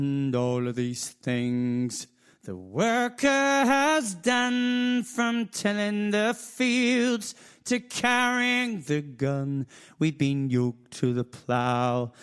And all of these things the worker has done, from tilling the fields to carrying the gun. We've been yoked to the plough